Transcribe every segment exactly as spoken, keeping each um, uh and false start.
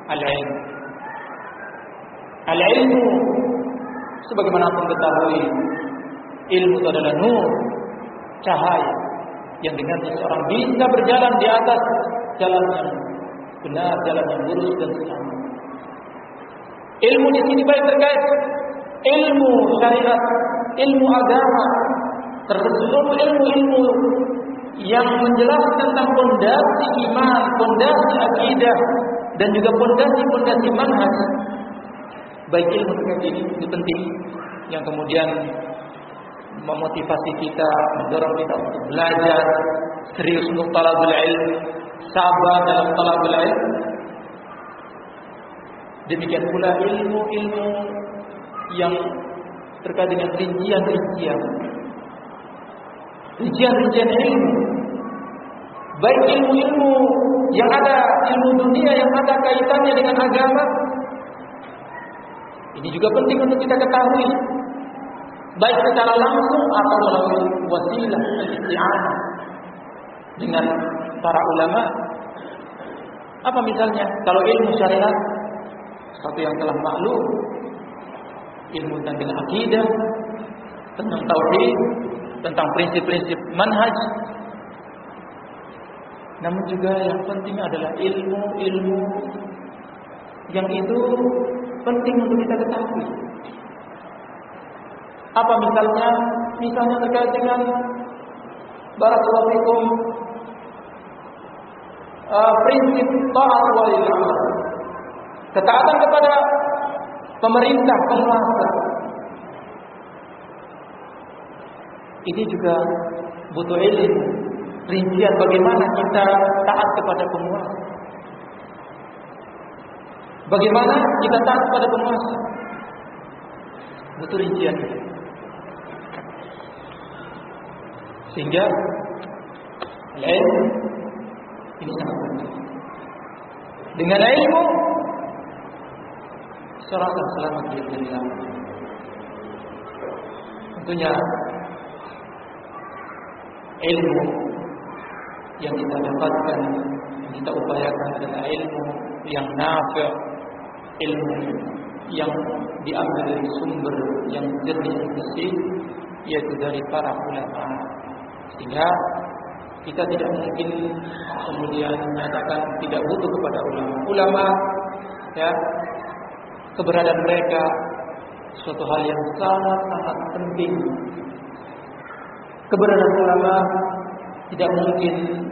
al-ilm. Al-ilmu sebagaimana pun ketahui, ilmu itu adalah nur, cahaya yang dengan seseorang bisa berjalan di atas jalan yang benar, jalan yang lurus dan selamat. Ilmu di sini baik terkait ilmu syariat, ilmu agama, termasuk ilmu-ilmu yang menjelaskan tentang pondasi iman, pondasi akidah, dan juga pondasi-pondasi manhaj. Baik ilmu terkait ini, ini penting, yang kemudian memotivasi kita, mendorong kita untuk belajar serius untuk talabul ilm, sabar dalam talabul ilm. Demikian pula ilmu-ilmu yang terkait dengan rincian-rincian, rincian-rincian ilmu, baik ilmu-ilmu yang ada, ilmu dunia yang ada kaitannya dengan agama. Ini juga penting untuk kita ketahui, baik secara langsung atau melalui wasilah isti'anah dengan para ulama. Apa misalnya? Kalau ilmu syariat, sesuatu yang telah maklum, ilmu tentang akidah, tentang tauhid, tentang prinsip-prinsip manhaj. Namun juga yang penting adalah ilmu-ilmu yang itu penting untuk kita ketahui. Apa misalnya? Misalnya terkait dengan barakallahu fikum uh, prinsip ta'at walil amal, ketaatan kepada pemerintah, penguasa. Ini juga butuh ilmu, rincian bagaimana kita taat kepada penguasa, bagaimana kita taat kepada penguasa, butuh rincian. Sehingga ilmu ini sangat penting. Dengan ilmu seorang akan selamat di dunia. Tentunya ilmu yang kita dapatkan, yang kita upayakan adalah ilmu yang nafi', ilmu yang diambil dari sumber yang jernih bersih, yaitu dari para ulama. Sehingga kita tidak mungkin kemudian menyatakan tidak butuh kepada ulama. Ulama, ya, keberadaan mereka suatu hal yang sangat-sangat penting. Keberadaan ulama tidak mungkin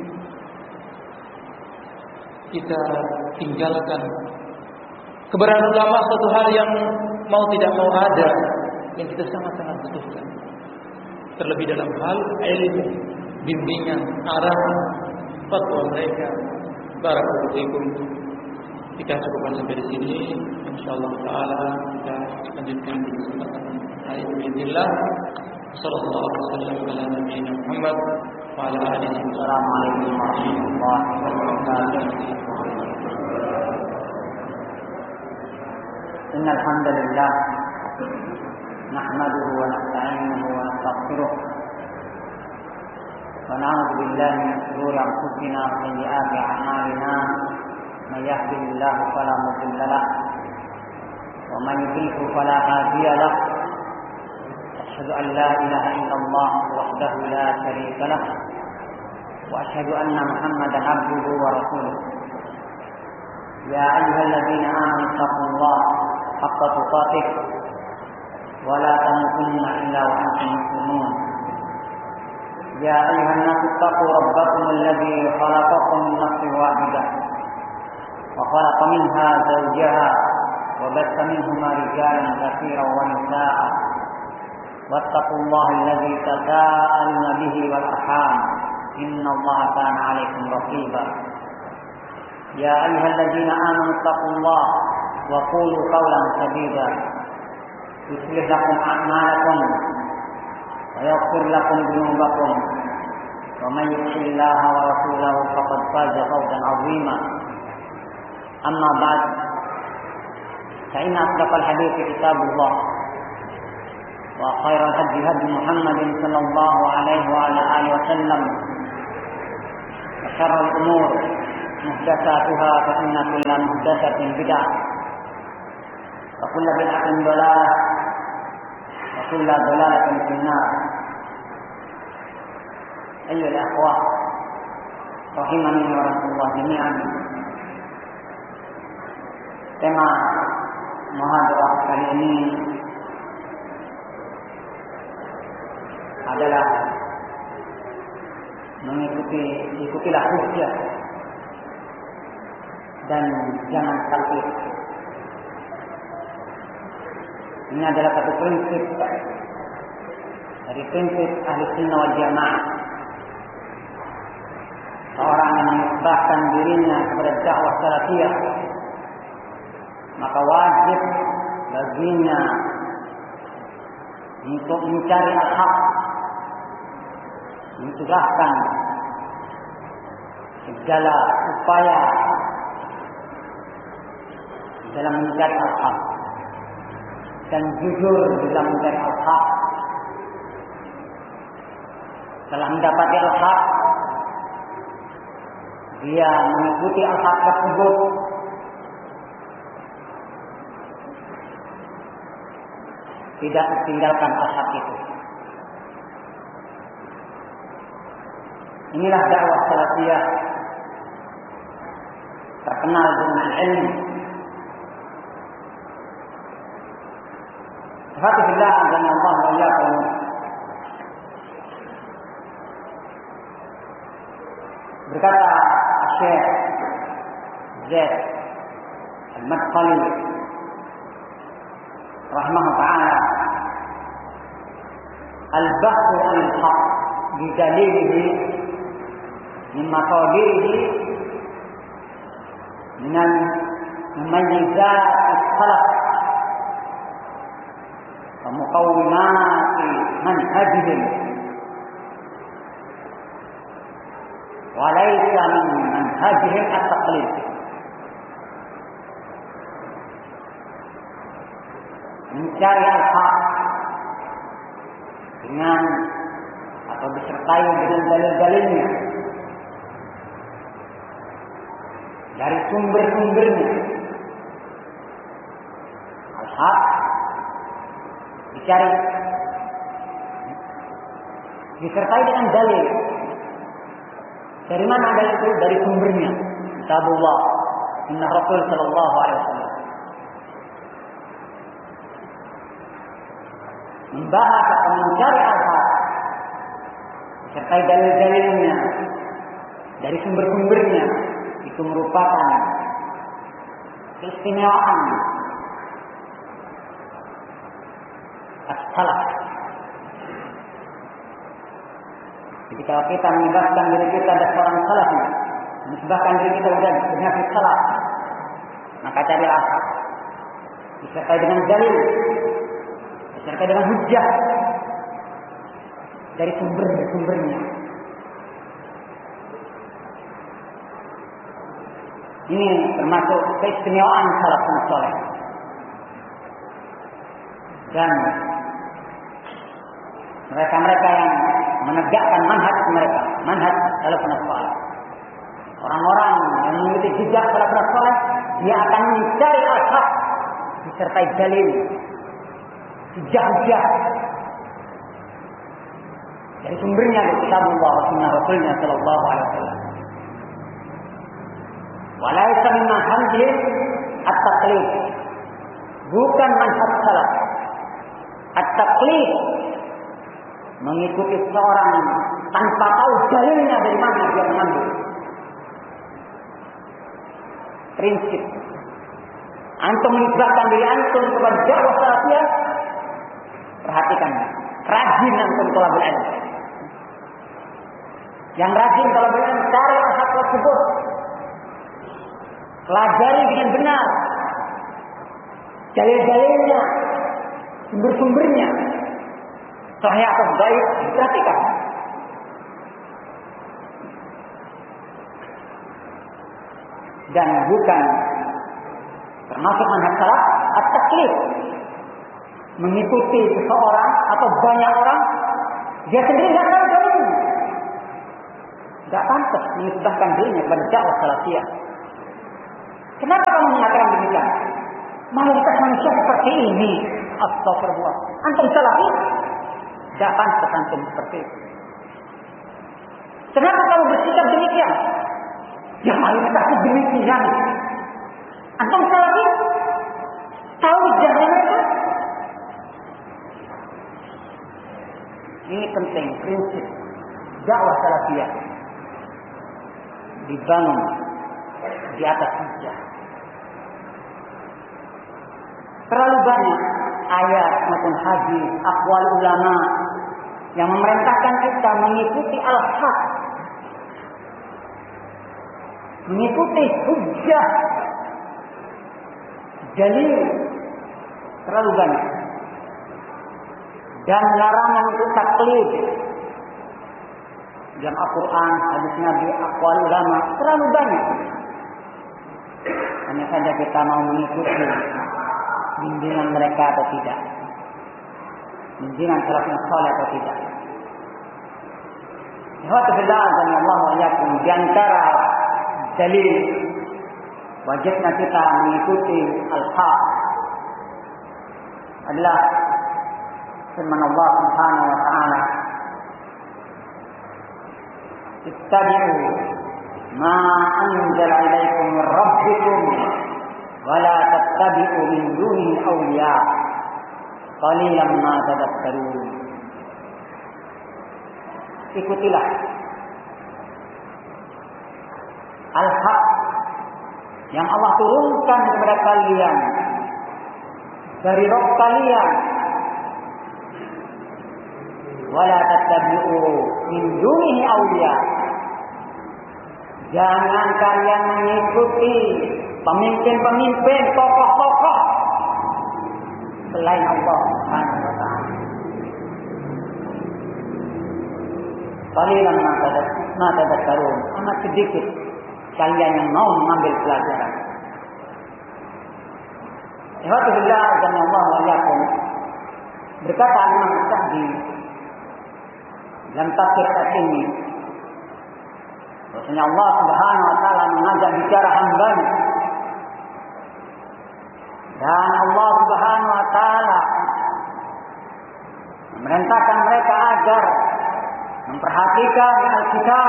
kita tinggalkan. Keberadaan ulama suatu hal yang mau tidak mau ada, yang kita sangat-sangat butuhkan. Terlebih dalam hal ilmu, bimbingan, arahan, fatwa mereka. Barakallahu fikum. Kita cukupkan sampai di sini. Insyaallah taala kita lanjutkan di kesempatan lain bismillah. Sallallahu alaihi wasallam ala nabiyina Muhammad wa ala alihi Assalamualaikum warahmatullahi wabarakatuh. Innal hamdalillah nahmaduhu wa nasta'inuhu wa nastaghfiruh wa na'udzu billahi min shururi anfusina wa sayyiati a'malina. May yahdihillahu fala mudilla lahu wa man yudlil fala hadiya lahu. Asyhadu an la ilaha illallah wahdahu la syarika lahu wa asyhadu anna Muhammadan abduhu wa rasuluh. Ya ayyuhalladzina amanu taqullaha haqqa tuqatih wa la tamutunna illa wa antum muslimun. Ya ayyuhan nasu taqu rabbakum alladzi khalaqakum min nafsin wahidah wa khalaqa minha zawjaha wa batha minhuma rijalan katsiran wa nisaa'a wattaqullaha alladzi tasaaluna bihi wal arham innallaha kana 'alaykum raqiba. Ya ayyuhalladzina amanu taqullaha wa qulu qawlan sadida yuslih lakum a'malakum wa yaghfir lakum dhunubakum wa man yuti'illaha wa rasulahu faqad faza fawzan 'azima. Amma ba'd, fa inna asdaqal hadithi kitabullah wa khairal hadi hadi Muhammadin sallallahu alaihi wa ala alihi wa sallam wa syarrul umur محدثاتها فإن كل محدثة بدعة وكل بدعة ضلالة وكل ضلالة في النار. أيها الأخوة rahimani wa rahmatullah jami'an. Tema muhadarah kali ini adalah mengikuti ikutilah hujjah dan jangan taklid. Ini adalah satu prinsip dari prinsip ahli sunnah wal jamaah. Seorang yang menisbahkan dirinya kepada dakwah salafiyah, maka wajib baginya untuk mencari al-haq, mencegahkan segala upaya dalam mencari al-haq dan jujur dalam mencari al-haq. Setelah mendapati al-haq, dia mengikuti al-haq tersebut tidak tinggalkan al-haq itu. Inilah dakwah salafiyah terkenal dengan ilmu. Alhamdulillah azza wa jalla. Berkata Syekh Zaid Al-Madkhali rahimahullah ta'ala, al-bahthu al-haq bidalilihi min maqadirihi min mumayyizat as-salaf wa muqawwimat manhajihim walaysa min manhajihim at-taqlid. Mencari al-haq dengan atau disertai dengan dalil-dalilnya dari sumber-sumbernya. Al-haq dicari disertai dengan dalil. Dari mana dalil itu? Dari sumbernya. Kitabullah, sunnah Rasul sallallahu alaihi wasallam. Membahas atau mencari al-haq disertai dalil-dalilnya dari sumber-sumbernya, itu merupakan keistimewaan as-salaf. Jadi kalau kita menyebabkan diri kita ada seorang salaf, menyebabkan diri kita dengan salaf, maka cari al-haq disertai dengan dalil, disertai dengan hujjah dari sumber-sumbernya. Ini termasuk keistimewaan salafun saleh. Dan mereka-mereka yang menegakkan manhaj mereka, manhaj salafun saleh. Orang-orang yang mengikuti jejak salafun saleh, dia akan mencari al-haq disertai dalil, hujjah-hujjah dari sumbernya, dari kitabullah wa sunnah Rasulnya sallallahu alaihi wasallam. Walaysa min manhajihim at-taqlid. Bukan manhaj salaf. At-taqlid mengikuti seorang tanpa tahu dalilnya dari mana dia mengambil. Prinsip antum menisbahkan diri antum kepada dakwah salafiyah, perhatikan, rajin antum thalabul ilm. Yang rajin thalabul ilm, cari al-haq tersebut, pelajari dengan benar dalil-dalilnya, sumber-sumbernya, sahih atau dhaif, perhatikan. Dan bukan termasuk manhaj salaf at-taqlid, mengikuti seseorang atau banyak orang, dia sendiri tidak tahu dalilnya. Tidak pantas menisbahkan dirinya kepada dakwah salafiyah. Kenapa kamu mengatakan demikian? Mayoritas manusia seperti ini. Astagfirullah. Antum salafi? Tidak pantas antum seperti itu. Kenapa kamu bersikap demikian? Ya mayoritas demikian. Antum salafi? Tahu jalan mereka? Ini penting, prinsip dakwah salafiyah dibangun di atas hujjah. Terlalu banyak ayat maupun hadis, aqwal ulama yang memerintahkan kita mengikuti al-haq, mengikuti hujjah, dalil, terlalu banyak. Dan larangan untuk taklid dalam Al-Quran, hadis Nabi, aqwal ulama terlalu banyak. Hanya saja kita mau mengikuti bimbingan mereka atau tidak, bimbingan salafus saleh atau tidak. Alhamdulillah, Allah wa'alaikum. Di antara dalil wajibnya kita mengikuti al-haq adalah firman Allah Subhanahu wa taala, ittabi'u ma anzala ilaikum min rabbikum wa la tattabi'u min dunihi awliya qalilan ma tadhakkarun. Ikutilah al-haq yang Allah turunkan kepada kalian dari Rabb kalian. Wala tattabi'u min dunihi awliya. Jangan kalian mengikuti pemimpin-pemimpin, tokoh-tokoh selain Allah Subhanahu wa taala. Qalilan ma tadhakkarun. Amat sedikit kalian yang mau mengambil pelajaran. Alhamdulillah, Allah wa'alaikum. Berkata Imam Sa'di dalam tafsir ayat ini, bahwasanya Allah Subhanahu wa taala mengajak bicara hamba-Nya, dan Allah Subhanahu wa taala memerintahkan mereka agar memperhatikan Alkitab.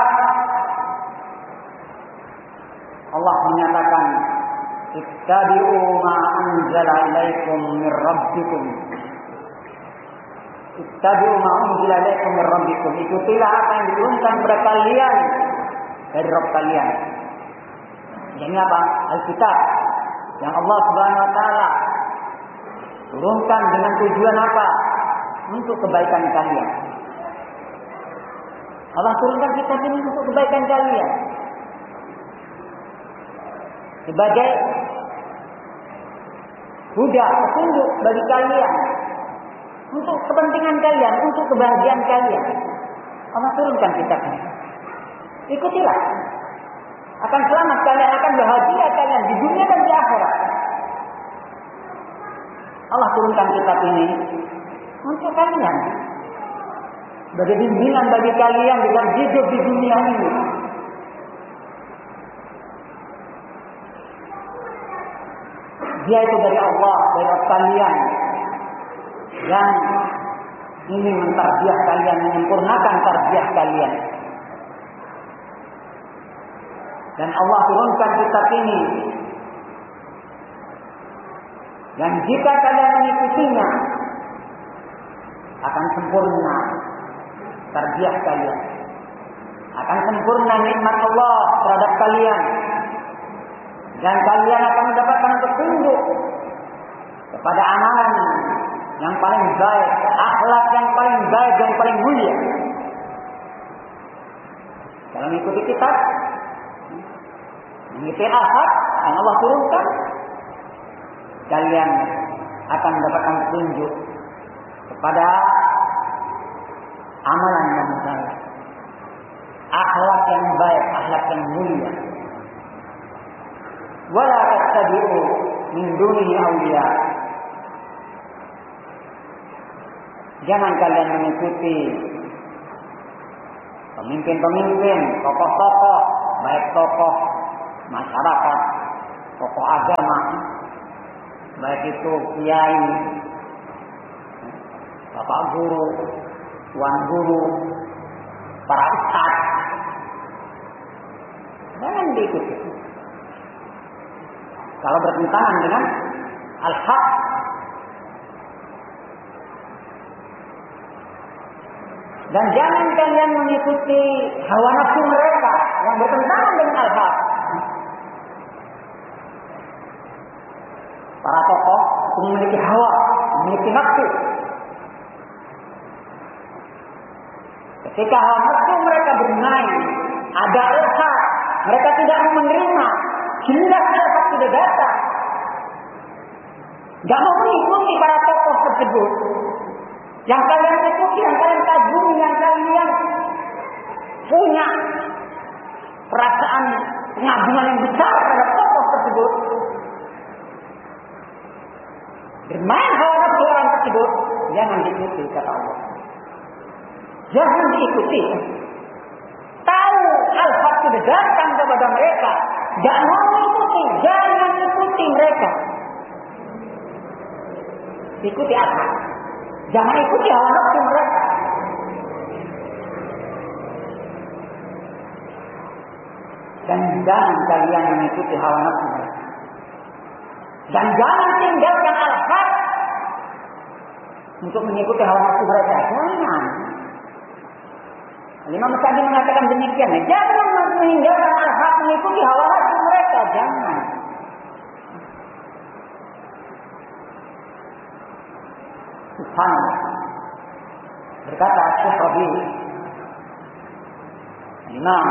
Allah menyatakan, ittabi'u ma anzala ilaikum min rabbikum. Ittabi'u ma unzila ilaikum min rabbikum. Ikutilah apa yang diturunkan kepada kalian dari Rabb kalian. Ini apa? Alkitab yang Allah Subhanahu wa taala turunkan dengan tujuan apa? Untuk kebaikan kalian. Allah turunkan kitab ini untuk kebaikan kalian. Sebagai huda, petunjuk bagi kalian, untuk kepentingan kalian, untuk kebahagiaan kalian. Allah turunkan kitab ini. Ikutilah. Akan selamat kalian, akan bahagia kalian di dunia dan di akhirat. Allah turunkan kitab ini untuk kalian, sebagai bimbingan bagi kalian dalam hidup di dunia ini. Dia itu dari Allah, dari kalian yang ingin mentarbiah kalian, menyempurnakan tarbiah kalian. Dan Allah turunkan kitab ini yang jika kalian mengikutinya akan sempurna tarbiah kalian, akan sempurna nikmat Allah terhadap kalian, dan kalian akan mendapatkan petunjuk kepada amalan yang paling baik, akhlak yang paling baik, yang paling mulia. Kalau mengikuti kitab, mengikuti al-haq yang Allah turunkan, kalian akan mendapatkan petunjuk kepada amalan yang baik, akhlak yang baik, akhlak yang mulia. Wala tattabi'u min dunihi awliya. Jangan kalian mengikuti pemimpin-pemimpin, tokoh-tokoh, baik tokoh masyarakat, tokoh agama, baik itu kiai, bapak guru, tuan guru, para ustadz, jangan diikuti. Kalau bertentangan dengan al-haq, dan jangan kalian mengikuti hawa nafsu mereka yang bertentangan dengan al-haq. Para tokoh memiliki hawa, memiliki nafsu. Ketika hawa nafsu mereka bermain, ada al-haq, mereka tidak menerima, jelas al-haq sudah datang. Gak mau mengikuti para tokoh tersebut. Yang kalian ikuti, yang kalian kagumi, yang kalian punya perasaan pengagungan yang besar terhadap tokoh tersebut. Bermain hawa nafsu orang tersebut, jangan diikuti kata Allah. Jangan diikuti. Tahu al-haq sudah datang kepada mereka, gak mau mengikuti, jangan ikuti mereka. Ikuti al-haq. Jangan ikuti hawa nafsu mereka. Dan jangan kalian mengikuti hawa nafsu mereka. Dan jangan tinggalkan al-haq untuk mengikuti hawa nafsu mereka. Jangan. Imam Sa'di mengatakan demikian. Jangan meninggalkan al-haq mengikuti hawa nafsu mereka. Jangan. Subhanallah. Berkata Syekh Rabi, Imam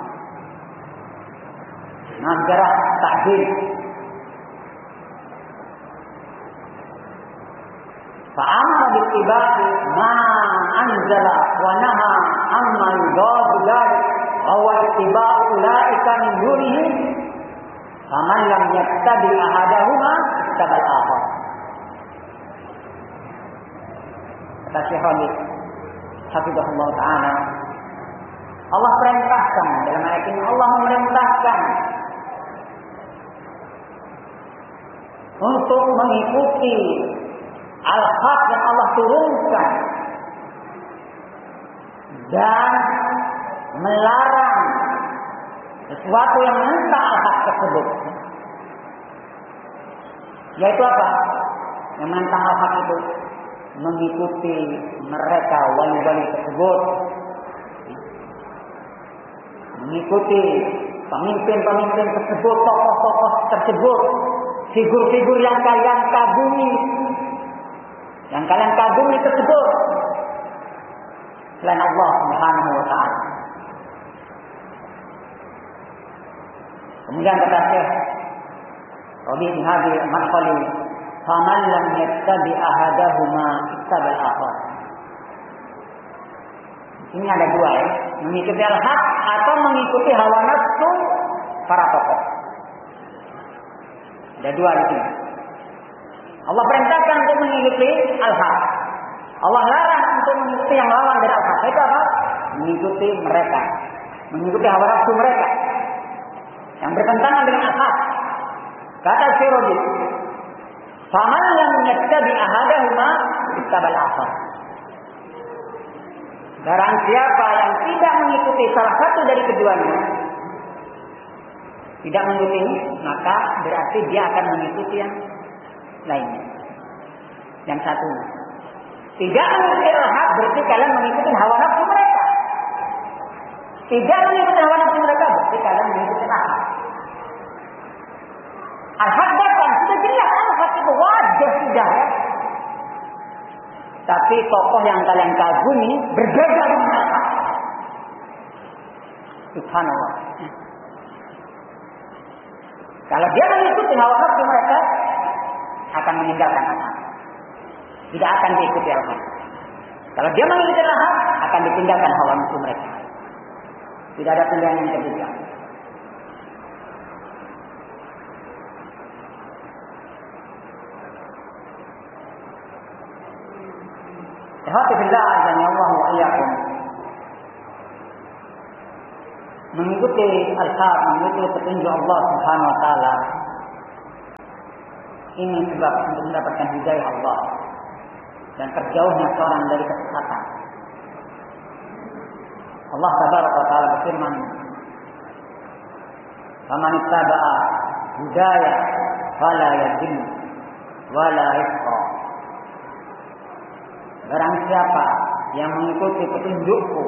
Imam Jarah Ta'dil, fa'amara bittiba'i ma anzala wa naha amma yudadu dzalik wa ittiba'u ulaika min dunihi faman lam yattabi ahadahuma ittabal akhar. Kata Syekh Rabi hafizahullah ta'ala, Allah perintahkan dalam ayat ini, Allah memerintahkan untuk mengikuti al-haq yang Allah turunkan dan melarang sesuatu yang menentang al-haq tersebut. Yaitu apa? Yang menentang al-haq itu mengikuti mereka wali-wali tersebut, mengikuti pemimpin-pemimpin tersebut, tokoh-tokoh tersebut, figur-figur yang kalian kagumi, yang kalian kagumi tersebut selain Allah Subhanahu wa ta'ala. Kemudian kata Syekh Rabi bin Hadi Al-Madkhali, faman lam yattabi ahadahuma ittabal akhar. Ini ada dua ya, mengikuti al-haq atau mengikuti hawa nafsu para tokoh. Ada dua di sini. Allah perintahkan untuk mengikuti al-haq. Allah larang untuk mengikuti yang lawan dari al-haq. Itu apa? Mengikuti mereka, mengikuti hawa nafsu mereka yang bertentangan dengan al-haq. Kata Syirodi, faman lam yattabi ahadahuma ittabal akhar. Barang siapa yang tidak mengikuti salah satu dari keduanya, tidak mengikuti, maka berarti dia akan mengikuti yang lainnya. Yang satu, tidak mengikuti al-haq berarti kalian mengikuti hawa nafsu mereka. Tidak mengikuti hawa nafsu mereka berarti kalian mengikuti al-haq. Al-haq datang, sudah jelas al-haq itu wajib sudah ya. Tapi tokoh yang kalian kagumi berbeda dengan al-haq. Subhanallah. Kalau dia mengikuti hawa nafsu mereka, akan meninggalkan al-haq. Tidak akan diikuti al-haq. Kalau dia mengikuti al-haq, akan ditinggalkan hawa nafsu mereka. Tidak ada pilihan yang ketiga. Hati billah azan ya Allah wa iyyakum. mengikuti al-haq, mengikuti petunjuk Allah Subhanahu wa taala. Ini sebab untuk mendapatkan hidayah Allah dan terjauhnya seorang dari kesesatan. Allah Tabaraka wa taala berfirman, "Faman ittaba'a hudaya fala yadhil wala yashqa." Barang siapa yang mengikuti petunjukku,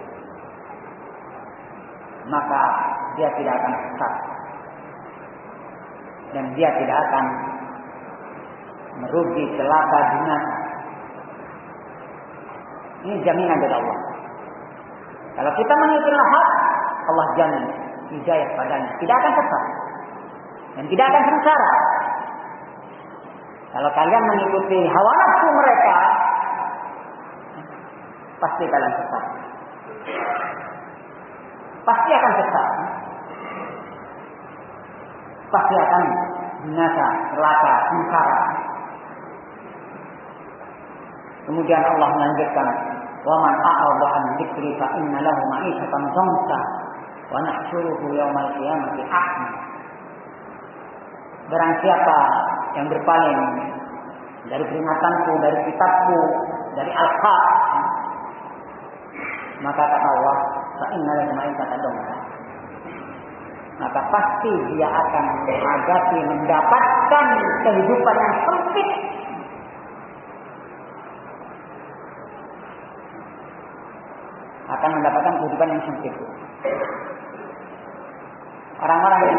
maka dia tidak akan sesat dan dia tidak akan merugi, celaka, binasa. Ini jaminan dari Allah. Kalau kita mengikuti hak, Allah jamin hidayah padanya, tidak akan sesat dan tidak akan sengsara. Kalau kalian mengikuti hawa nafsu mereka, pasti kalian sesat. Pasti akan sesat. Pasti akan binasa, celaka, sengsara. Kemudian Allah melanjutkan, "Wa man a'rada 'an dzikri fa inna lahu ma'isatan dhanka wa nahsyuruhu yaumal qiyamati a'ma." Barang siapa yang berpaling dari peringatanku, dari kitabku, dari al-haq, maka kata Allah, fa inna lahu ma'isatan dhanka, maka pasti dia akan menghadapi, mendapatkan kehidupan yang sempit. Akan mendapatkan kehidupan yang sempit. Orang-orang yang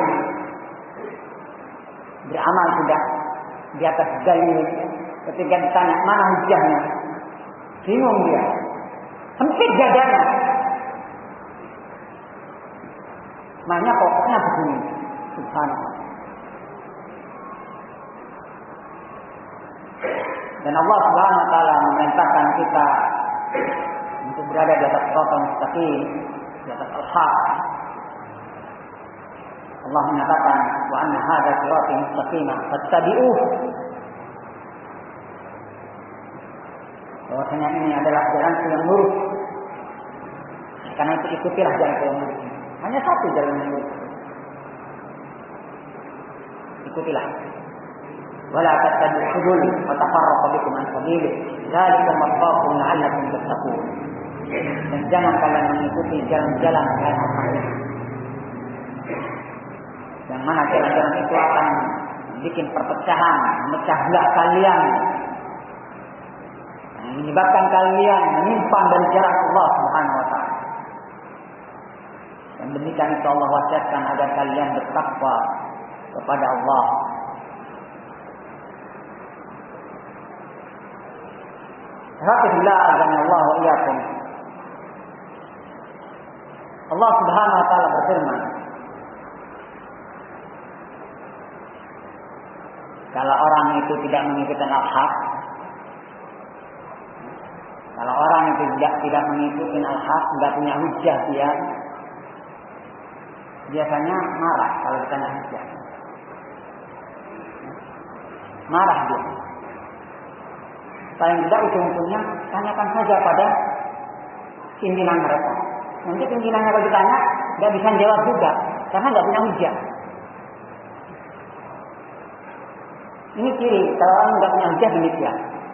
beramal sudah di atas dalil, ketika ditanya mana hujahnya, bingung dia, sempit dadanya. Makanya pokoknya begini, subhanallah. Dan Allah Subhanahu wa taala memerintahkan kita untuk berada di atas shiratal mustaqim, di atas al-haq. Allah menyatakan, "Wa anna hadza sirati mustaqima fattabi'uhu." Bahwasanya ini adalah jalan yang lurus. Karena itu ikutilah jalan yang lurus. Hanya satu jalan yang lurus. Ikutilah. Wala tattabi'u subul wa tafarraqu bikum an sabilihi. Dzalikum wasaqakum la'allakum tattaqun. Dan jangan kalian mengikuti jalan-jalan selain Allah. Yang mana jalan-jalan itu akan bikin perpecahan, memecah belah kalian, menyebabkan kalian menyimpang dari jarak Allah Subhanahu wa taala. Dan demikian itu Allah wasiatkan agar kalian bertakwa kepada Allah. Alhamdulillah, azanallahu wa iyyakum. Allah Subhanahu wa taala berfirman, kalau orang itu tidak mengikuti al-haq, kalau orang itu tidak tidak mengikuti al-haq, tidak punya hujjah dia, biasanya marah kalau ditanya hujjah. Marah dia. Paling tidak ujung-ujungnya tanyakan saja pada pimpinan mereka. Nanti pimpinannya kalau ditanya nggak bisa jawab juga karena nggak punya hujjah. Ini ciri kalau orang nggak punya hujjah demikian.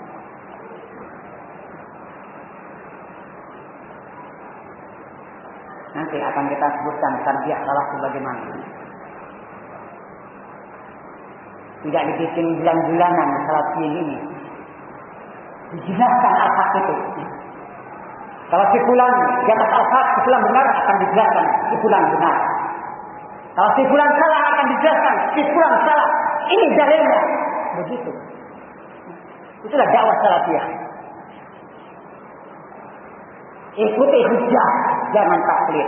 Nanti akan kita sebutkan tarbiyah salah sebagaimana. Tidak dibikin bulan-bulanan salat ini. Dijelaskan al-haq itu. Kalau si fulan di atas al-haq, si fulan benar akan dijelaskan si fulan benar. Kalau si fulan salah akan dijelaskan si fulan salah. Ini dalilnya. Begitu. Itulah dakwah salafiyah. Ikuti hujjah, jangan taklid.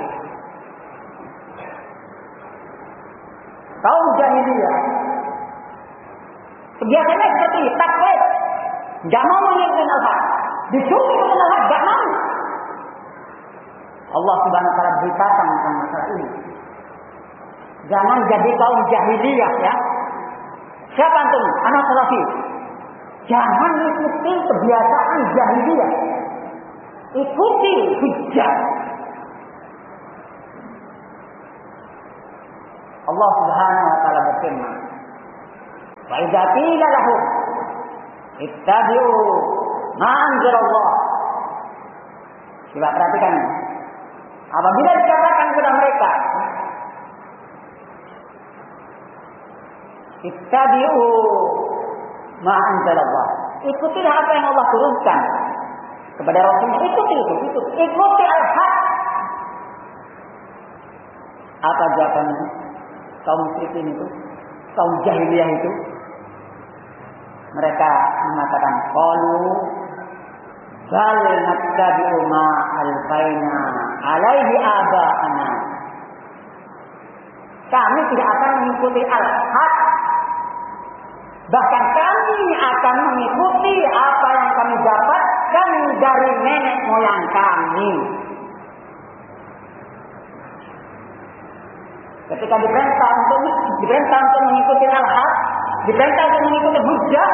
Kaum jahiliyah kebiasaannya seperti taklid. Tidak mau mengikuti al-haq. Disuruh mengikuti al-haq, tidak mau. Allah Subhanahu wa taala beritakan tentang masalah ini. Jangan jadi kaum jahiliyah ya. Siapa antum? Anak salafi. Jangan ikuti kebiasaan jahiliyah. Ikuti hujjah. Allah Subhanahu wa taala berfirman, "Wa idza qila lahum ittabi'u ma anzalallah." Coba perhatikan. Apabila dikatakan kepada mereka, ittabi'u ma anzalallah, ikutilah apa yang Allah turunkan kepada Rasulnya, ikuti itu, ikuti, ikuti al-haq. Apa jawabannya? Kaum musyrikin itu, kaum jahiliyah itu, mereka mengatakan, qalu bal nattabi'u ma alfaina alaihi aba'ana. Kami tidak akan mengikuti al-haq, bahkan kami akan mengikuti apa yang kami dapatkan dari nenek moyang kami. Ketika diperintah untuk diperintah untuk mengikuti al-haq, diperintah untuk mengikuti hujjah,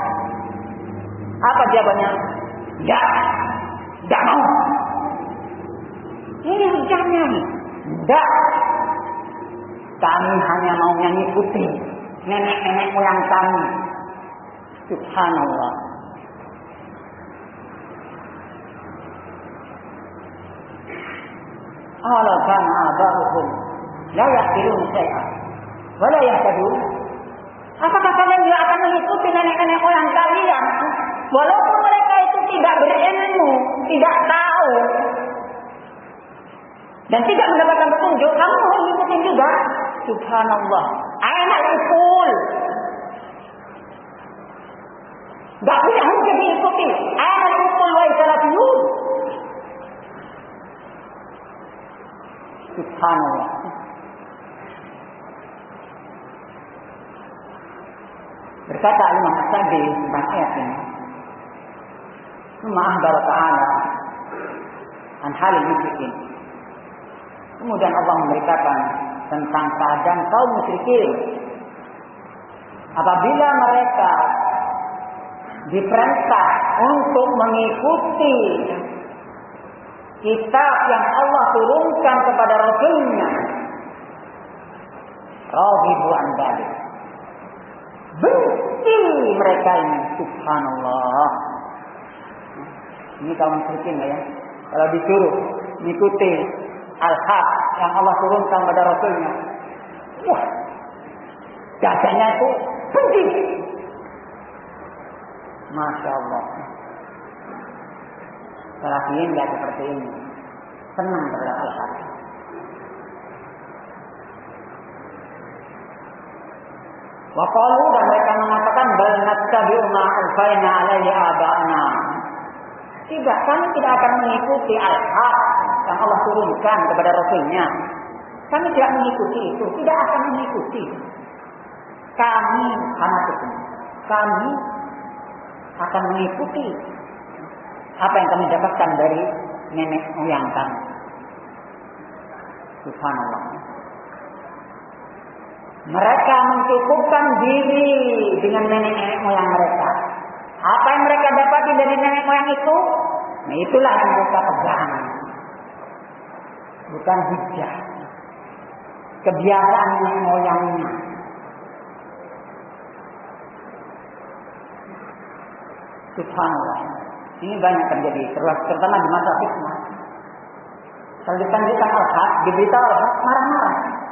apa jawabannya? Ya, tidak mau. Ini hujjahnya. Tidak. Kami hanya mau mengikuti nenek-nenek moyang kami. Subhanallah. Ala kana aba'uhum la yaqilun syai'an wa la yahtadun. Apakah kalian juga akan mengikuti nenek-nenek moyang kalian walaupun mereka itu tidak berilmu, tidak tahu dan tidak mendapatkan petunjuk? Kamu mau mengikuti juga? Subhanallah. Ainal uqul. Gak punya hujah diikuti. Ainal uqul wa isalafiyun. Subhanallah. Berkata Imam As-Sa'di tentang ayat ini, "Summa akhbara ta'ala an halil musyrikin." Kemudian Allah memberitakan tentang keadaan kaum musyrikin apabila mereka diperintah untuk mengikuti kitab yang Allah turunkan kepada Rasulnya, raghibu an dzalik, benci mereka ini. Subhanallah. Ini kaum musyrikin ya. Kalau disuruh mengikuti al-haq yang Allah turunkan pada Rasulnya, wah, dadanya itu benci. Masya Allah. Salafiyin tidak seperti ini, senang terhadap al-haq. Wa qalu, dan mereka mengatakan, bal nattabi'u ma alfaina alaihi aba'ana. Tidak, kami tidak akan mengikuti al-haq yang Allah turunkan kepada Rasulnya. Kami tidak mengikuti itu, tidak akan mengikuti. Kami anak itu, kami akan mengikuti apa yang kami dapatkan dari nenek moyang kami. Subhanallah. Mereka mencukupkan diri dengan nenek-nenek moyang mereka. Apa yang mereka dapati dari nenek moyang itu, nah itulah yang mereka pegang. Bukan hujjah. Kebiasaan nenek moyangnya. Subhanallah. Ini banyak terjadi, terutama di masa fitnah. Kalau ditanyakan al-haq, diberitahu al-haq, marah-marah.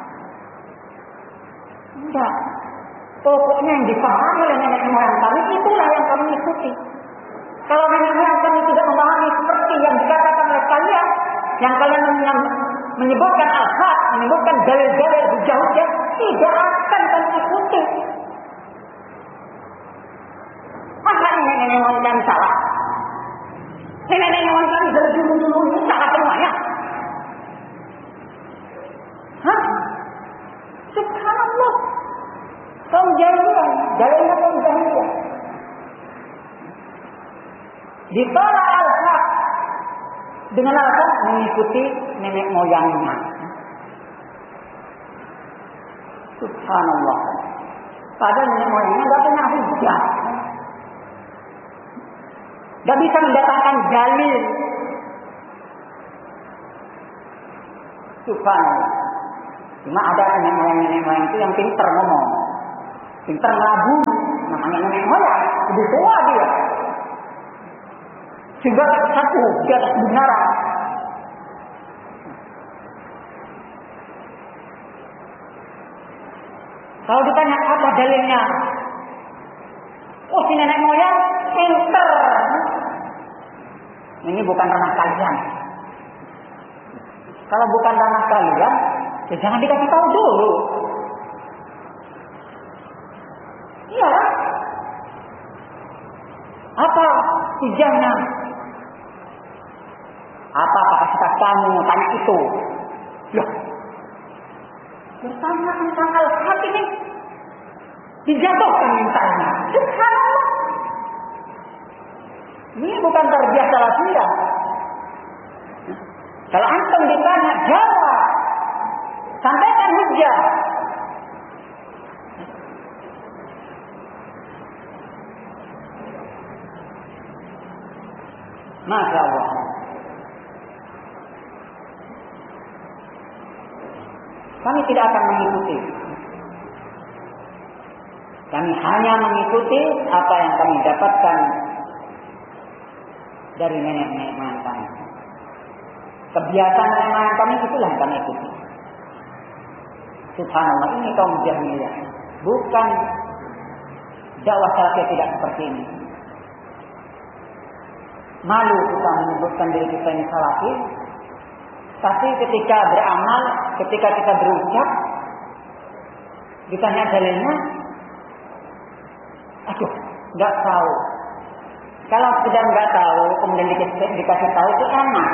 Enggak. Pokoknya yang dipahami oleh nenek moyang kami, itulah yang kami ikuti. Kalau nenek moyang kami tidak memahami seperti yang dikatakan oleh kalian, yang kalian menyebutkan al-haq, menyebutkan dalil-dalil hujah-hujah, tidak akan kami ikuti. Masa nenek-nenek moyang kami salah? Nenek-nenek moyang kami dari dulu-dulu ini salah semuanya? Hah? Subhanallah. Kaum jahiliyah, dalilnya kaum jahiliyah. Ditolak al-haq dengan alasan mengikuti nenek moyangnya. Subhanallah. Padahal nenek moyangnya tidak punya hujah, tidak bisa mendatangkan dalil. Subhanallah. Cuma ada nenek moyang itu yang pinter ngomong, pinter ngabung, namanya nenek moyang, lebih tua dia. Juga satu di atas kebenaran. Kalau ditanya apa dalilnya, oh si nenek moyang pinter. Ini bukan ranah kalian. Kalau bukan ranah kalian, ya jangan dikasih tahu dulu. Iya. Apa hijaunya? Apa kapasitas kamu? Tanya itu. Loh. Bertanya tentang al-haq ini dijatuhkan mintanya. Subhanallah. Ini bukan terbiasa latihan. Kalau antum ditanya, jawab. Sampaikan hujah. Masya Allah. Kami tidak akan mengikuti. Kami hanya mengikuti apa yang kami dapatkan dari nenek-nenek moyang kami. Kebiasaan nenek moyang kami itulah yang kami ikuti. Subhanallah, ini kaum jahiliyah. Bukan dakwah salafiyah tidak seperti ini. Malu kita menyebutkan diri kita ini salafi, tapi ketika beramal, ketika kita berucap, ditanya dalilnya, aduh, nggak tahu. Kalau sudah nggak tahu, kemudian dikasih, dikasih tahu itu enak.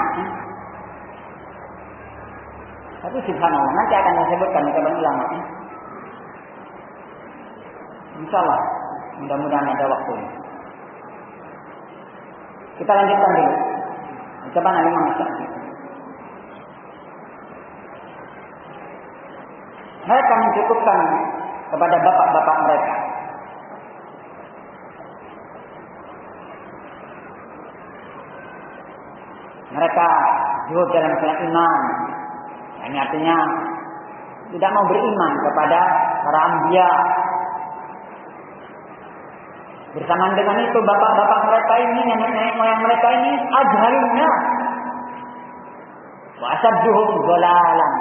Tapi subhanallah, nanti akan disebutkan di kabar ulama. Insyaallah, mudah-mudahan ada waktu. Kita lanjutkan dulu. Coba Nabi Muhammad. Mereka mencukupkan kepada bapak-bapak mereka. Mereka zuhud dalam masalah iman. Ini artinya tidak mau beriman kepada para anbiya. Bersamaan dengan itu bapak-bapak mereka ini, nenek-nenek moyang mereka ini ajhalunna wa asadduhum dhalalan.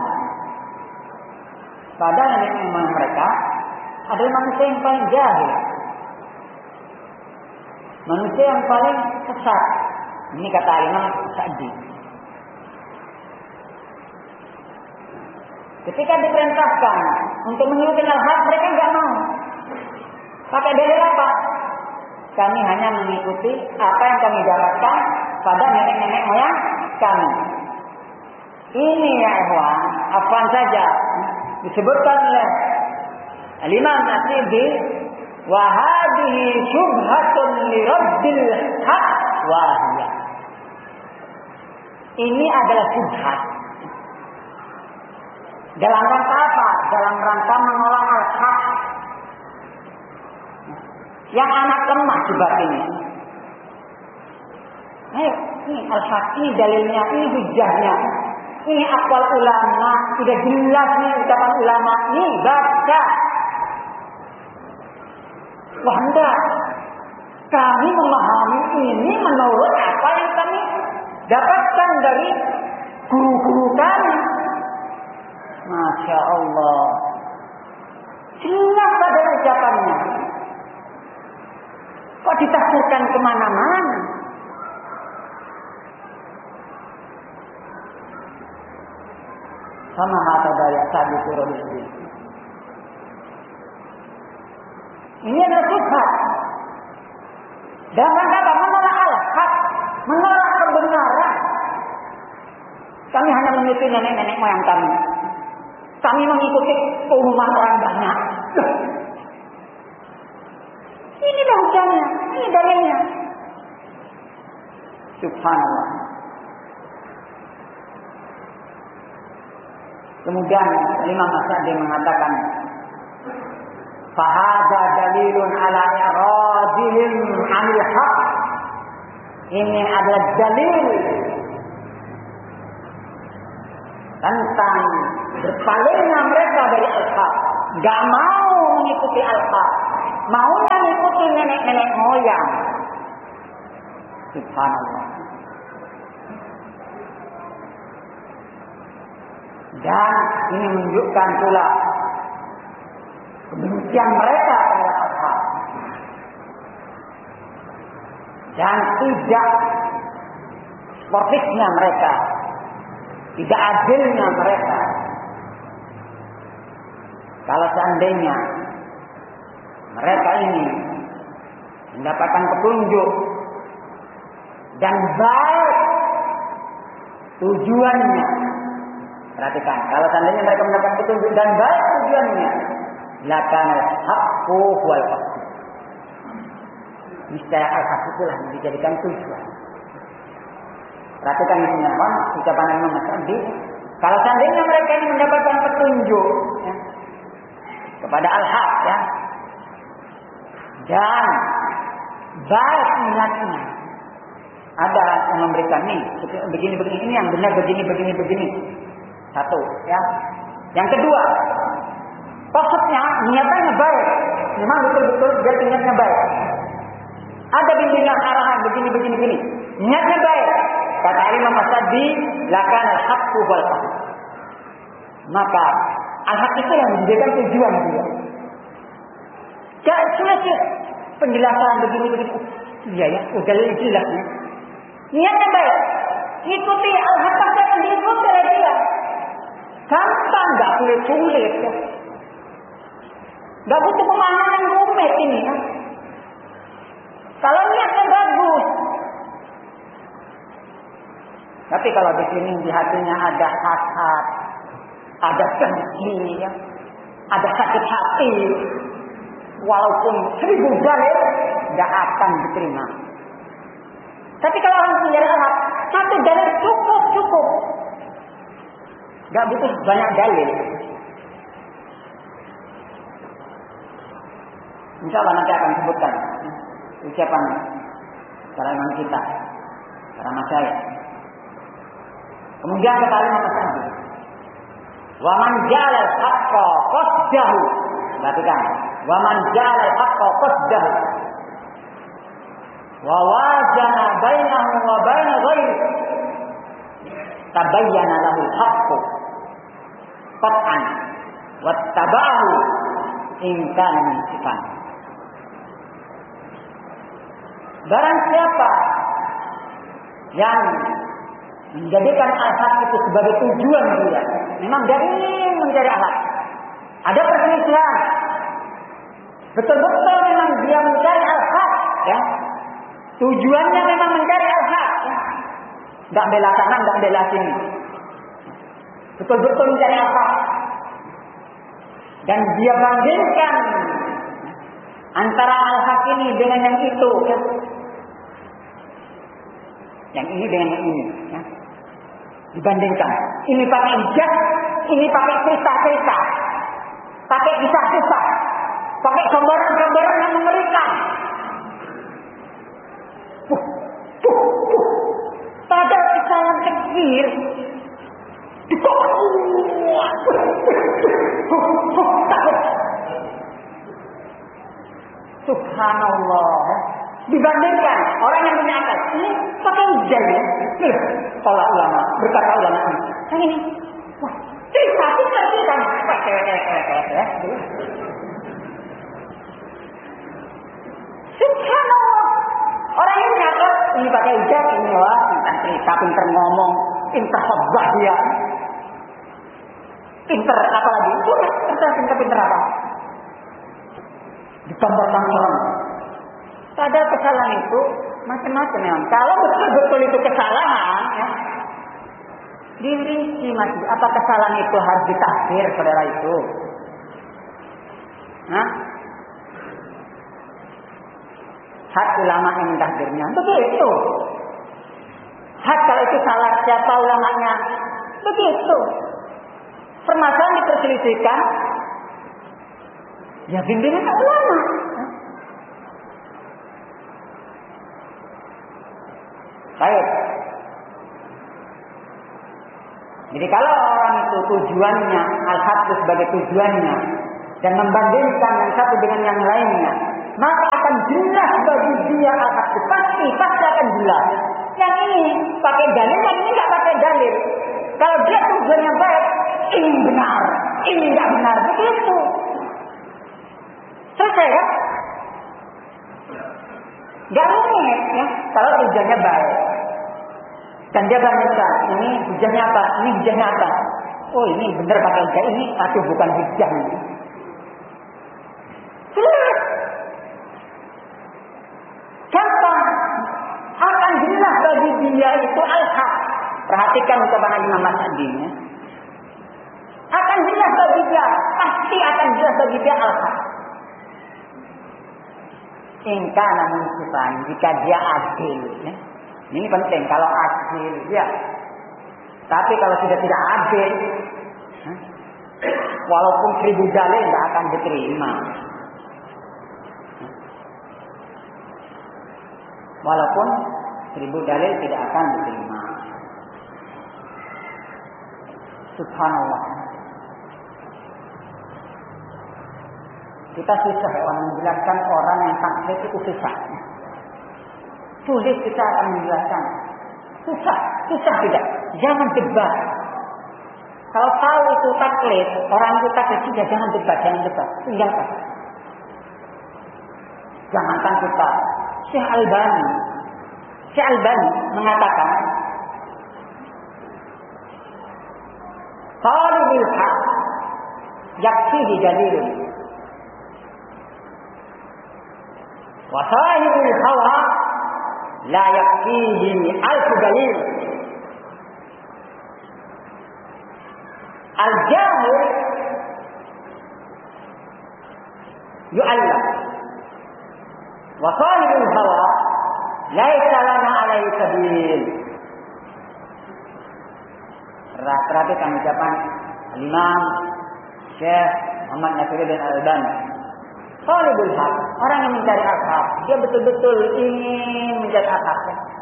Padahal nenek moyang mereka adalah manusia yang paling jahil, manusia yang paling sesat. Ini kata Imam Sa'di. Ketika diperintahkan untuk mengikuti al-haq, mereka enggak mau. Pakai dalil apa? Kami hanya mengikuti apa yang kami dapatkan pada nenek-nenek moyang kami. Ini ya ikhwan, afwan saja disebutkan oleh Al-Imam As-Sibdi, wa hadhihi syubhatun li rabbil haq wa hiya. Ini adalah syubhat. Dalam rangka apa? Dalam rangka menolak al-haq. Yang anak lemah sebab ini. Ayo, ini al-haq, ini dalilnya, ini hujahnya. Ini aqwal ulama, sudah jelas nih ucapan ulama. Ini baca. Wah enggak. Kami memahami ini menurut apa yang kami dapatkan dari guru-guru kami. Masya Allah. Jelas ada ucapannya. Kok ditafsirkan kemana-mana? Sama mata daya sabi turun ini. Ini adalah syubhat. Dalam rangka apa? Menolak al-haq, menolak kebenaran. Kami hanya mengikuti nenek-nenek moyang kami. Kami mengikuti keumuman orang banyak. Inilah hujahnya, ini dalilnya. Subhanallah. Kemudian Imam As-Sa'di mengatakan, fahadha dalilun ala i'radihim 'anil haq. Ini adalah dalil tentang berpalingnya mereka dari al-haq, nggak mau mengikuti al-haq, maunya mengikuti nenek-nenek moyang. Subhanallah. Dan ini menunjukkan pula kebencian mereka terhadap al-haq dan tidak sportifnya mereka, tidak adilnya mereka. Kalau seandainya mereka ini mendapatkan petunjuk dan baik tujuannya, perhatikan, kalau seandainya mereka mendapatkan petunjuk dan baik tujuannya, lakana al-haqqu wal haqq, niscaya al-haq itulah yang dijadikan tujuan. Perhatikan ini ya, ucapan Imam Sa'di. Kalau seandainya mereka ini mendapatkan petunjuk ya, kepada al-haq ya, dan baik niatnya, ada yang memberikan nih begini begini, ini yang benar begini begini begini. Satu ya. Yang kedua, maksudnya niatannya baik, memang betul-betul dia niatnya baik. Ada bimbingan arahan begini begini begini, niatnya baik. Kata Imam Sa'di, lakan al-haqqu wal haqq. Maka al-haq itu yang menjadikan tujuan dia. Jangan sulit penjelasan begini begini. Iya ya, udah jelas ya. Niatnya baik, ikuti al-haq pasti akan diikuti oleh dia. Gampang, nggak sulit-sulit ya. Nggak butuh pemahaman yang rumit ini ya. Kalau niatnya bagus. Tapi kalau di sini di hatinya ada hasad, ada dengki, ya, ada sakit hati, walaupun seribu dalil tidak akan diterima. Tapi kalau orang punya al-haq, satu dalil cukup cukup, nggak butuh banyak dalil. Insya Allah nanti akan sebutkan ucapan kalangan kita, para masyayikh. Kemudian kata Imam Sa'di, wa man ja'ala al-haqqa qasdahu. Perhatikan, wa man ja'ala al-haqqa qasdahu wa wazana bainahu wa bain ghairi tabayyana lahu al-haqqu qat'an wattaba'ahu in kana munsifan. Barang siapa yang menjadikan al-haq itu sebagai tujuan dia, memang dari mencari al-haq ada perselisihan, betul-betul memang dia mencari al-haq ya, tujuannya memang mencari al-haq ya. Nggak bela sana, nggak bela sini, betul-betul mencari al-haq, dan dia bandingkan antara al-haq ini dengan yang itu ya. Yang ini dengan yang ini ya. Dibandingkan, ini pakai hijab, ini pakai cerita-cerita, pakai kisah-kisah, pakai gambaran-gambaran yang mengerikan. Puh, puh, puh. Padahal kesalahan kecil dikawal. Subhanallah. Dibandingkan orang yang punya akal, ini pakai hijab ya. Nih, para ulama, berkata ulama ini. Yang ini, wah, cerita, cerita, cerita. Ya. Subhanallah. Orang yang punya akal, ini pakai hijab, ini wah, pintar cerita, pintar ngomong, pintar khotbah dia. Pintar apa lagi? Sudah, pintar, pintar, pintar apa? Ditambah-tambah. Padahal kesalahan itu macam-macam memang. Kalau betul-betul itu kesalahan, ya, dirinci masih. Apa kesalahan itu harus ditakdir, saudara itu? Nah, hak ulama yang mentakdirnya, begitu. Hak kalau itu salah siapa ulamanya, begitu. Permasalahan diperselisihkan, ya bimbingan ulama. Baik. Jadi kalau orang orang itu tujuannya al-haq sebagai tujuannya dan membandingkan yang satu dengan yang lainnya, maka akan jelas bagi dia al-haq. Pasti, pasti akan jelas. Yang ini pakai dalil, yang ini nggak pakai dalil. Kalau dia tujuannya baik, ini benar, ini nggak benar, begitu. Selesai ya? Gak rumit ya, kalau tujuannya baik. Dan dia bandingkan, ini hujahnya apa, ini hujahnya apa. Oh ini benar pakai hujah ini, aduh bukan hujah ini. Jelas. Gampang. Akan jelas bagi dia itu al-haq. Perhatikan kepada Imam As-Sa'di ya. Akan jelas bagi dia, pasti akan jelas bagi dia al-haq. Ingka namun sifat, jika dia adil ya. Ini penting kalau adil ya. Tapi kalau sudah tidak adil, walaupun seribu dalil tidak akan diterima. Walaupun seribu dalil tidak akan diterima. Subhanallah. Kita susah ya menjelaskan orang yang taklid itu susah. Sulit kita akan menjelaskan. Susah, susah tidak. Jangan debat. Kalau tahu itu taklid, orang itu taklid sudah jangan debat, jangan debat. Tinggalkan. Jangankan kita. Syekh Albani, Syekh Albani mengatakan, talibul haq yakfihi dalilun. Wa sahibul hawa la yakfihi alfu dalil. Al-jahil yu'allam wa sahibul hawa laisa lana alaihi sabil. Perhatikan ucapan Imam Syekh Muhammad Nasiruddin Al-Albani. Talibul haq, orang yang mencari al-haq, dia betul-betul ingin mencari al-haq.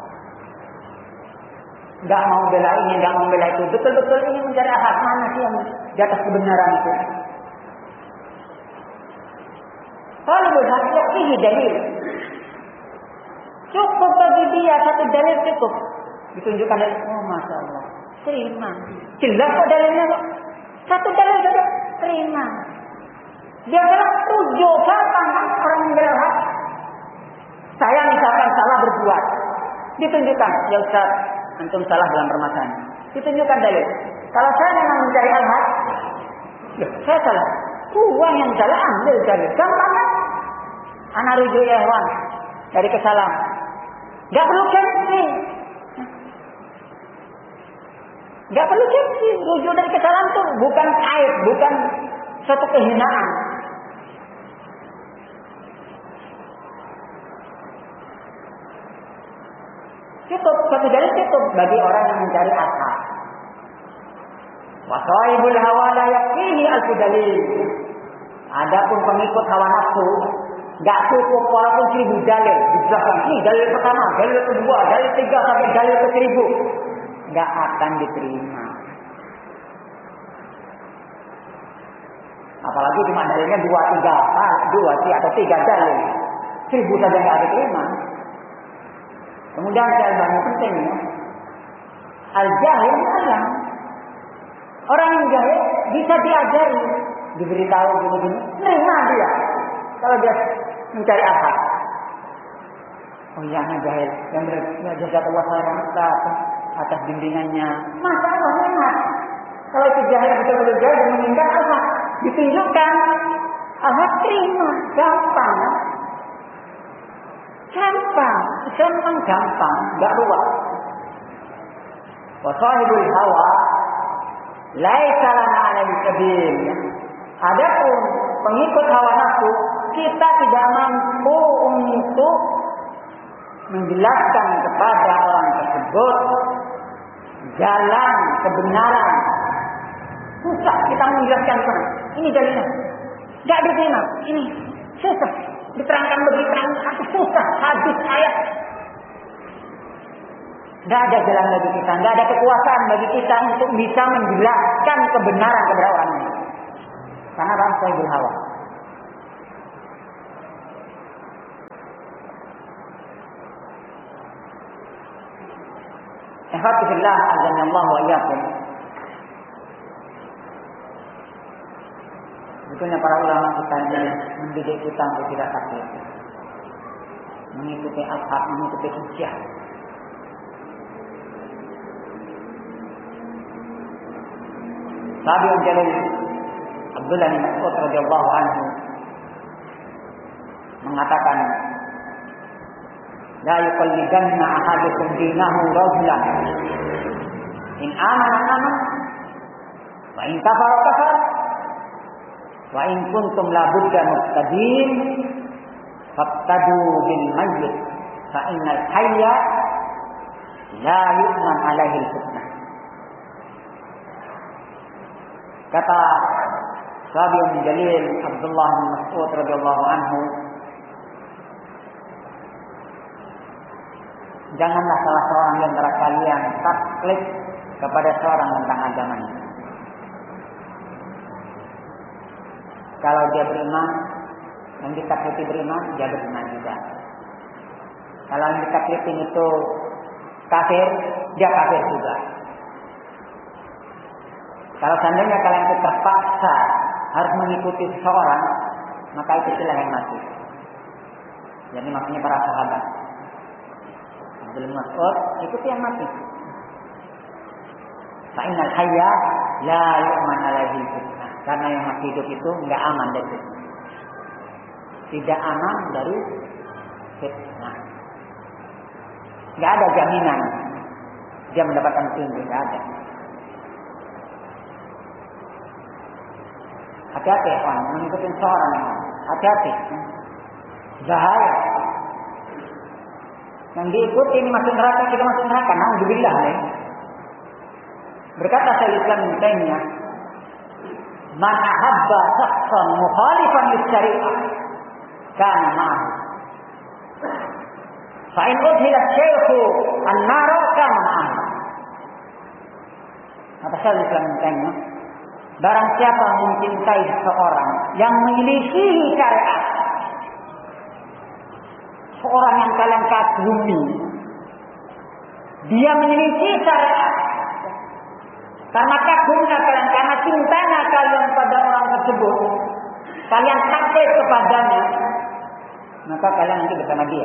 Enggak mau bela ini, enggak mau bela itu, betul-betul ingin mencari al-haq. Mana sih yang di atas kebenaran itu? Talibul haq, ini dalil. Cukup bagi dia satu dalil cukup. Ditunjukkan dalil, oh masya Allah, terima. Jelas kok dalilnya kok. Satu dalil saja terima. Dia bilang tujuh gampang kan orang yang berhak. Saya misalkan salah berbuat, ditunjukkan, ya Ustaz, antum salah dalam permasalahan. Ditunjukkan dalil. Kalau saya memang mencari al-haq, ya, saya salah. Uang yang salah ambil dalil. Gampang kan? Anak rujuk ya Wan dari kesalahan. Gak perlu gengsi. Gak perlu gengsi. Rujuk dari kesalahan itu bukan aib, bukan suatu kehinaan. Cukup, satu dalil cukup bagi orang yang mencari al-haq. Wa sahibul hawa la yakfihi alfu dalil. Adapun pengikut hawa nafsu, enggak cukup walaupun seribu dalil. Dijelaskan ini dalil pertama, dalil kedua, dalil tiga sampai dalil ke seribu, enggak akan diterima. Apalagi cuma dalilnya dua tiga, dua atau tiga dalil, seribu saja enggak diterima. Kemudian saya banyak penting ya. Al-jahil alam. Orang yang jahil bisa diajari, diberitahu begini-begini, nerima dia. Kalau dia mencari apa? Oh iya, anak jahil yang berjasa Allah saya atas bimbingannya. Masa Allah enak. Kalau itu jahil betul-betul jahil dan mengingat Allah, ditunjukkan Allah terima, gampang. Gampang, gampang, gampang, enggak ruwet. Wa sahibul hawa laisa lana alaihi sabil. Adapun pengikut hawa nafsu, kita tidak mampu untuk menjelaskan kepada orang tersebut jalan kebenaran. Susah kita menjelaskan sana. Ini dalilnya. Enggak diterima. Ini susah. Diterangkan begitu susah hadis ayat. Tidak ada jalan bagi kita, tidak ada kekuasaan bagi kita untuk bisa menjelaskan kebenaran kepada orang lain. Karena orang sahibul hawa. Alhamdulillah, azanillah wa iyyakum. Betulnya para ulama kita ini mendidik kita untuk tidak taklid, mengikuti al-haq, mengikuti hujjah. Tabi'un jalil Abdullah bin Mas'ud radhiyallahu anhu mengatakan, la yuqallidanna ahadukum dinahu rajulan in amana amana wa in kafara kafara wa in kuntum la budda muqtadin faqtadu bil mayyit fa innal hayya la yu'man alaihi al-fitnah. Kata Tabi'un jalil Abdullah bin Mas'ud radhiyallahu anhu, janganlah salah seorang di antara kalian taklid kepada seorang tentang agamanya. Kalau dia beriman, yang ditakliti beriman, dia beriman juga. Kalau yang ditaklitin itu kafir, dia kafir juga. Kalau seandainya kalian itu terpaksa harus mengikuti seseorang, maka itu silah yang mati. Jadi maksudnya para sahabat. Abdul Mas'ud ikuti yang mati. Fa innal hayya la yu'man alaihi fitnah. Karena yang masih hidup itu enggak aman dari fitnah. Tidak aman dari fitnah. Enggak ada jaminan dia mendapatkan petunjuk, enggak ada. Hati-hati ya, mengikuti seorang. Hati-hati. Bahaya. Yang diikuti ini masuk neraka, kita masuk neraka. Nauzubillah. Berkata Syaikhul Islam Ibnu Taimiyah, man ahabba shakhsan mukhalifan lis-syari'ah kana ma'ahu. Fa in udhila syaikhu an-nar kana ma'ahu. Kata Syaikhul Islam Ibnu Taimiyah, barang siapa mencintai seseorang yang menyelisihi syariat, seorang yang kalian kagumi, dia menyelisih syariat, karena kagumnya kalian, karena cintanya kalian pada orang tersebut, kalian taklid kepadanya, maka kalian nanti bersama dia.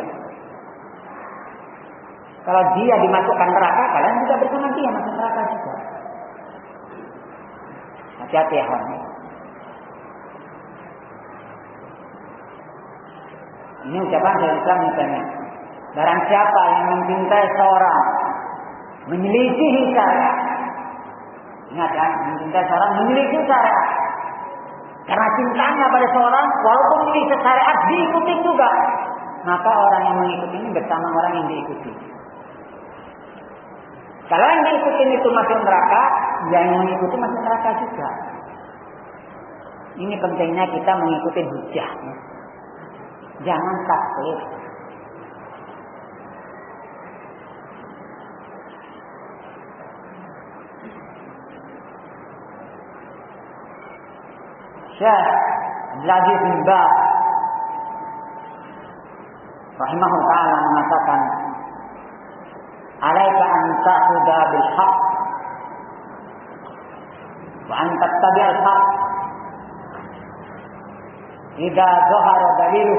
Kalau dia dimasukkan neraka, kalian juga bersama dia masuk neraka juga. Hati-hati ya, kawan. Ini ucapan dari Islam misalnya. Barang siapa yang mencintai seorang, menyelisihi syariat. Ingat ya, mencintai seorang, menyelisihi syariat. Karena cintanya pada seorang, walaupun menyelisih syariat, diikuti juga. Maka orang yang mengikuti ini bersama orang yang diikuti. Kalau yang diikuti itu masuk neraka, yang mengikuti masuk neraka juga. Ini pentingnya kita mengikuti hujjah. Jangan taklid. Syekh Abdul Aziz bin Baz rahimahullah ta'ala mengatakan, alaika an ta'khudha bil haqq wa an tattabi' al haqq idza zahara daliluh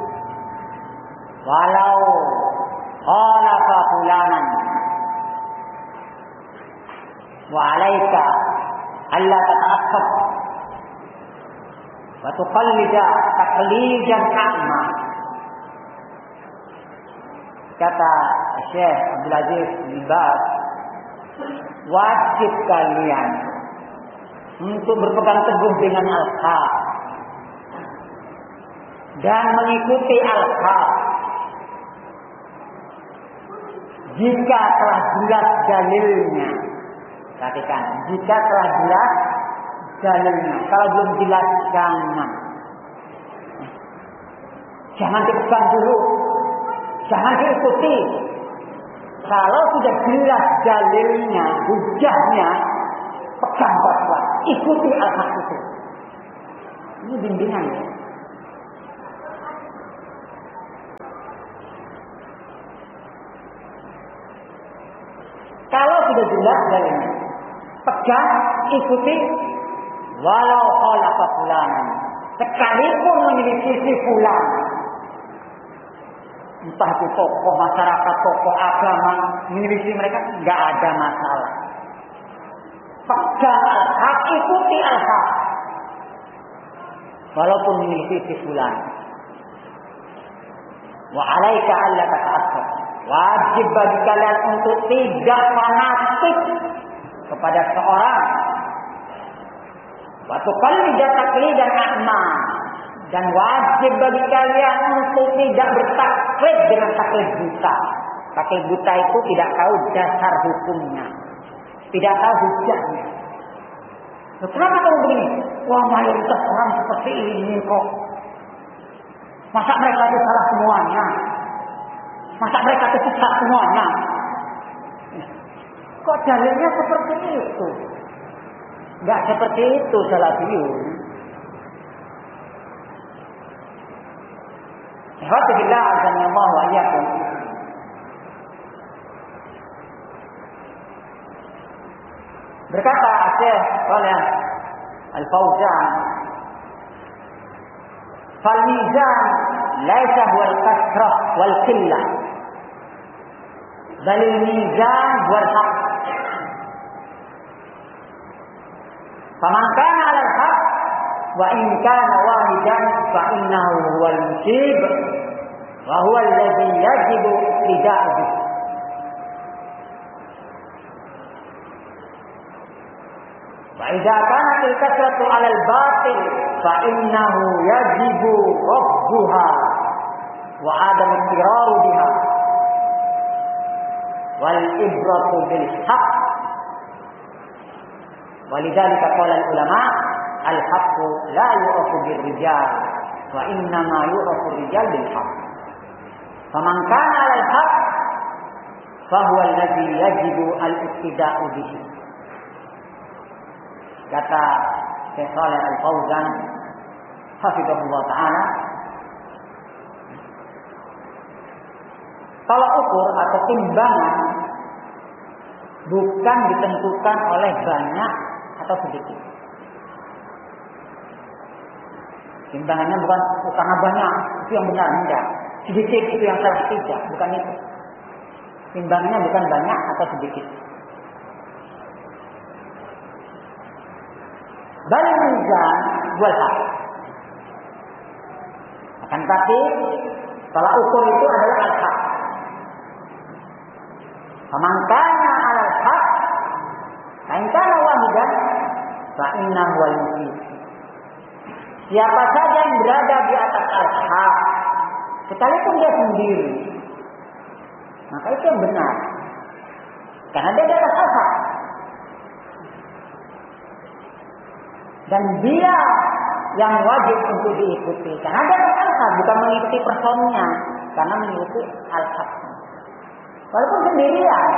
walau khalafa fulanan wa alaika alla tata'assab wa tuqallida taqlidan a'ma. Kata Syekh Abdul Aziz bin Baz, wajib kalian untuk berpegang teguh dengan al-haq dan mengikuti al-haq jika telah jelas dalilnya. Perhatikan, jika telah jelas dalilnya. Kalau belum jelas, jangan. Jangan dipegang dulu. Jangan diikuti. Kalau sudah jelas dalilnya, hujahnya, pegang kuat-kuat, ikuti al-haq itu. Ini bimbingan ya. Kalau sudah jelas dalilnya, pegang, ikuti, walau khalafa fulan, sekalipun menyelidiki fulan. Entah itu tokoh masyarakat, tokoh agama, milisi mereka, nggak ada masalah. Pegang al-haq, ikuti al-haq. Walaupun milisi fulan. Wa alaika alla tata'assab. Wajib bagi kalian untuk tidak fanatik kepada seorang. Wa tuqallida taqlidan a'ma. Dan wajib bagi kalian untuk tidak bertaklid dengan taklid buta. Taklid buta itu tidak tahu dasar hukumnya, tidak tahu hujahnya. Kenapa kamu begini? Wah, mayoritas orang seperti ini kok. Masa mereka itu salah semuanya? Masa mereka itu sesat semuanya? Kok dalilnya seperti itu? Enggak seperti itu salafiyun. Alhamdulillah, azanillah wa iyyakum. Berkata Syekh Shalih Al-Fauzan, "Fal mizan laisa huwa al-kasrah wal qillah, bal al-mizan huwa al-haq. Faman kana 'ala al-haq wa in kana wahidan fa innahu huwal musib wa huwa alladhi yajibu ittiba'u bihi." Wa idza kanat al-kasratu 'ala al-batil fa innahu yajibu radduha wa 'adam al-iqrar biha wal ibratu bil haqq. Walidzalika qala al-ulama al-haqqu la yu'rafu bir-rijal wa innama yu'rafu ar-rijal bil-haqq. Faman kana 'ala al-haqq fa huwa alladhi yajibu al-ittiba'u bihi. Kata Syekh Shalih Al-Fauzan hafizahullah taala, tolak ukur atau timbangan bukan ditentukan oleh banyak atau sedikit. Timbangannya bukan karena banyak itu yang benar, enggak. Sedikit itu yang salah, tidak, bukan itu. Timbangannya bukan banyak atau sedikit. Bal mizan wal haq. Akan tapi tolak ukur itu adalah al-haq. Faman kana 'ala al-haq fa in kana wahidan fa innahu wal musib. Siapa saja yang berada di atas al-haq, sekalipun dia sendiri, maka itu yang benar. Karena dia di atas al-haq. Dan dia yang wajib untuk diikuti. Karena dia di atas al-haq, bukan mengikuti personnya, karena mengikuti al-haq. Walaupun sendirian.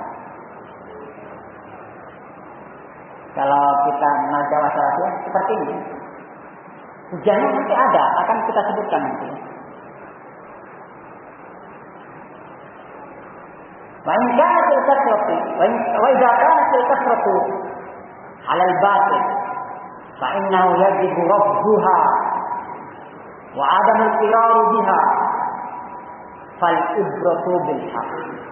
Kalau kita mengenal Jawa Salafiyah seperti ini. Hujahnya nanti ada, akan kita sebutkan nanti. Wa in kanat al-kasratu wa idza kanat al-kasratu 'ala al-batil fa innahu yajibu radduha wa 'adam al-iqrar biha fal ibratu bil haqq.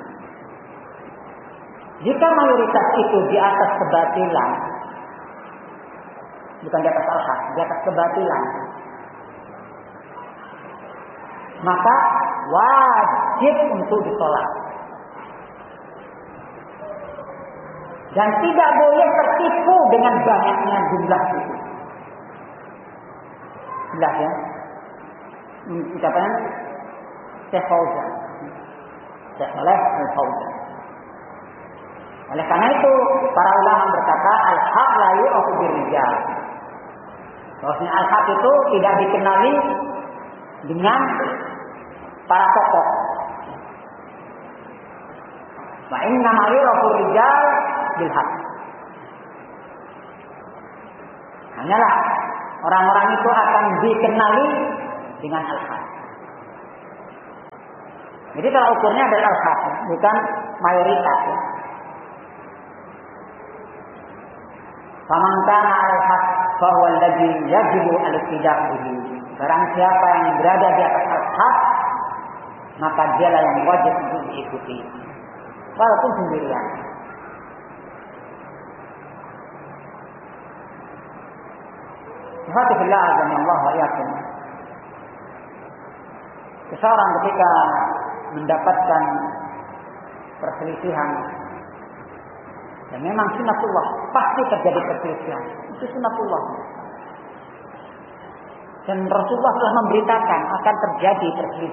Jika mayoritas itu di atas kebatilan, bukan di atas al-haq, di atas kebatilan, maka wajib untuk ditolak. Dan tidak boleh tertipu dengan banyaknya jumlah itu. Jelas ya? Ucapan Syekh Fauzan, Syekh Shalih Al-Fauzan. Oleh karena itu, para ulama berkata, al-haq la yu'rafu bir-rijal. Bahwasanya al-haq itu tidak dikenali dengan para tokoh. Wa inna ma yurafur rijal bil haq. Hanyalah orang-orang itu akan dikenali dengan al-haq. Jadi kalau ukurnya adalah al-haq, bukan mayoritas. Ya. Faman kana al-haq fa huwa alladhi yajibu al-ittida' bihi. Barang siapa yang berada di atas al-haq, maka dialah yang wajib untuk diikuti. Walaupun sendirian. Alhamdulillah azza wa iyyakum. Seseorang ketika mendapatkan perselisihan, dan memang sunatullah pasti terjadi perselisihan, itu sunatullah. Dan Rasulullah telah memberitakan akan terjadi perselisihan.